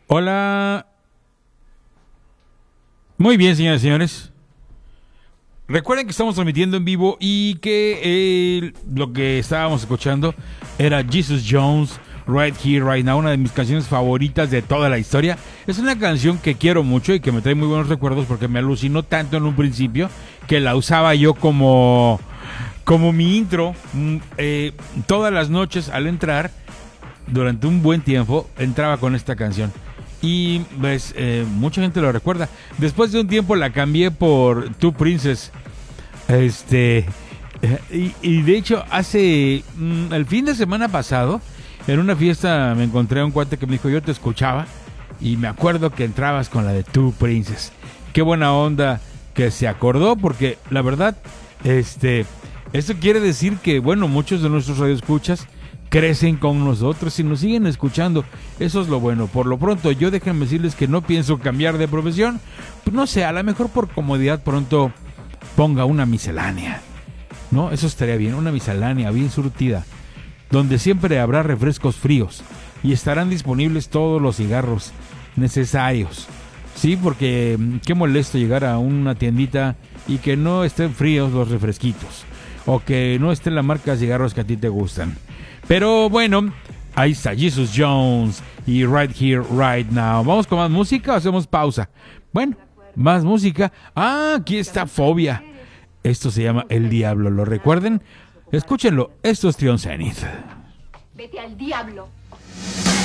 Hola. Muy bien, señoras y señores. Recuerden que estamos transmitiendo en vivo y que lo que estábamos escuchando era Jesus Jones, Right Here, Right Now, una de mis canciones favoritas de toda la historia. Es una canción que quiero mucho y que me trae muy buenos recuerdos porque me alucinó tanto en un principio que la usaba yo como mi intro. Todas las noches al entrar, durante un buen tiempo, entraba con esta canción. Y pues mucha gente lo recuerda. Después de un tiempo la cambié por Two Princess. Y de hecho hace el fin de semana pasado, en una fiesta me encontré a un cuate que me dijo: yo te escuchaba y me acuerdo que entrabas con la de Two Princess. Qué buena onda que se acordó, porque la verdad, esto quiere decir que, bueno, muchos de nuestros radioescuchas crecen con nosotros y nos siguen escuchando. Eso es lo bueno. Por lo pronto, yo déjenme decirles que no pienso cambiar de profesión. No sé, a lo mejor por comodidad pronto ponga una miscelánea, ¿no? Eso estaría bien, una miscelánea bien surtida, donde siempre habrá refrescos fríos y estarán disponibles todos los cigarros necesarios. Sí, porque qué molesto llegar a una tiendita y que no estén fríos los refresquitos, o que no esté la marca de cigarros que a ti te gustan. Pero bueno, ahí está Jesus Jones y Right Here, Right Now. ¿Vamos con más música o hacemos pausa? Bueno, más música. Aquí está Fobia. Esto se llama El Diablo. ¿Lo recuerden? Escúchenlo. Esto es Trion Zenith. Vete al diablo.